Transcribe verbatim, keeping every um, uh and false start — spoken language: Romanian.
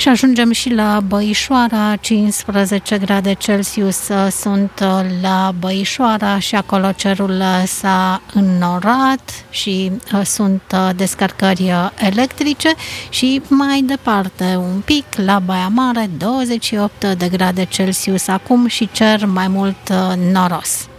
Și ajungem și la Băișoara, cincisprezece grade Celsius sunt la Băișoara și acolo cerul s-a înnorat și sunt descărcări electrice. Și mai departe un pic, la Baia Mare, douăzeci și opt de grade Celsius acum și cer mai mult noros.